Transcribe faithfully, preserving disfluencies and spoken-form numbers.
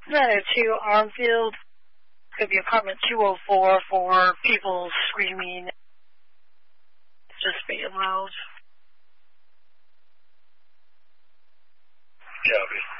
No, to Armfield. Could be apartment two oh four for people screaming. It's just being loud. Copy.